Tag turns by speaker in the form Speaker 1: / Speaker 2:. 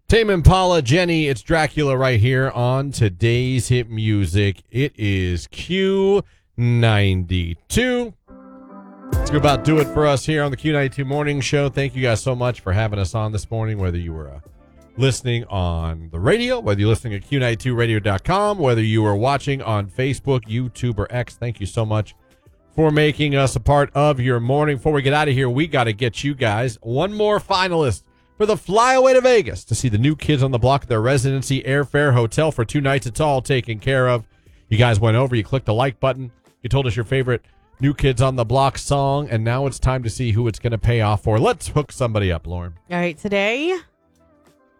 Speaker 1: Tame Impala, Jenny, it's Dracula right here on today's hit music. It is Q92. Let's go about do it for us here on the Q92 Morning Show. Thank you guys so much for having us on this morning, whether you were listening on the radio, whether you're listening at Q92radio.com, whether you are watching on Facebook, YouTube, or X. Thank you so much for making us a part of your morning. Before we get out of here, we got to get you guys one more finalist for the flyaway to Vegas to see the New Kids on the Block at their residency airfare hotel for 2 nights. It's all taken care of. You guys went over, you clicked the like button, you told us your favorite New Kids on the Block song, and now it's time to see who it's going to pay off for. Let's hook somebody up, Lauren.
Speaker 2: All right, today